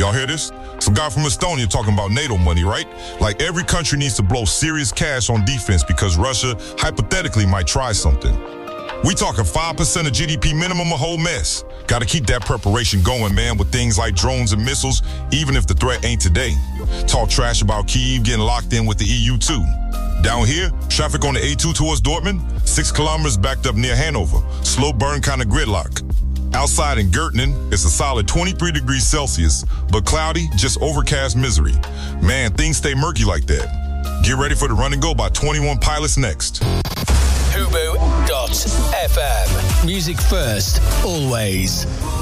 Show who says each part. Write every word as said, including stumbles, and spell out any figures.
Speaker 1: Y'all hear this? Some guy from Estonia talking about NATO money, right? Like every country needs to blow serious cash on defense because Russia hypothetically might try something. We talking five percent of G D P minimum, a whole mess. Gotta keep that preparation going, man, with things like drones and missiles, even if the threat ain't today. Talk trash about Kyiv getting locked in with the E U too. Down here, traffic on the A two towards Dortmund, six kilometers backed up near Hanover. Slow burn kind of gridlock. Outside in Göttingen, it's a solid twenty-three degrees Celsius, but cloudy, just overcast misery. Man, things stay murky like that. Get ready for the run and go by twenty-one Pilots next.
Speaker 2: Fubo dot F M. Music first, always.